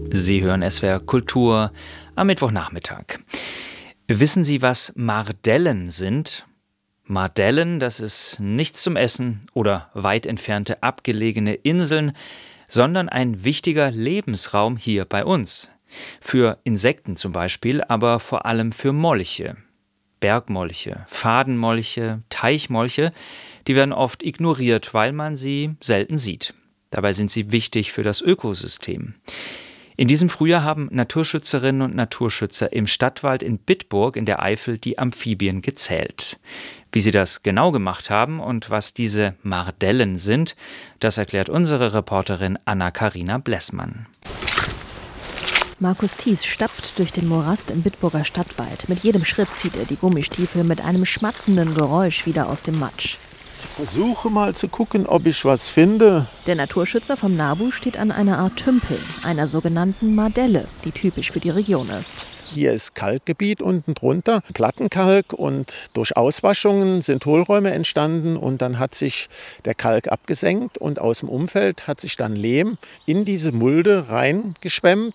Sie hören SWR Kultur am Mittwochnachmittag. Wissen Sie, was Mardellen sind? Mardellen, das ist nichts zum Essen oder weit entfernte abgelegene Inseln, sondern ein wichtiger Lebensraum hier bei uns. Für Insekten zum Beispiel, aber vor allem für Molche. Bergmolche, Fadenmolche, Teichmolche, die werden oft ignoriert, weil man sie selten sieht. Dabei sind sie wichtig für das Ökosystem. In diesem Frühjahr haben Naturschützerinnen und Naturschützer im Stadtwald in Bitburg in der Eifel die Amphibien gezählt. Wie sie das genau gemacht haben und was diese Mardellen sind, das erklärt unsere Reporterin Anna-Karina Blessmann. Markus Thies stapft durch den Morast im Bitburger Stadtwald. Mit jedem Schritt zieht er die Gummistiefel mit einem schmatzenden Geräusch wieder aus dem Matsch. Ich versuche mal zu gucken, ob ich was finde. Der Naturschützer vom NABU steht an einer Art Tümpel, einer sogenannten Mardelle, die typisch für die Region ist. Hier ist Kalkgebiet unten drunter, Plattenkalk, und durch Auswaschungen sind Hohlräume entstanden und dann hat sich der Kalk abgesenkt und aus dem Umfeld hat sich dann Lehm in diese Mulde reingeschwemmt